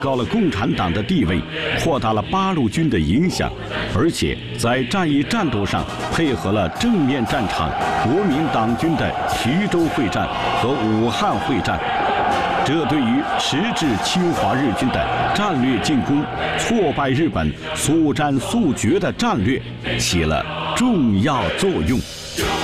高了共产党的地位，扩大了八路军的影响，而且在战役战斗上配合了正面战场国民党军的徐州会战和武汉会战，这对于迟滞侵华日军的战略进攻、挫败日本速战速决的战略起了重要作用。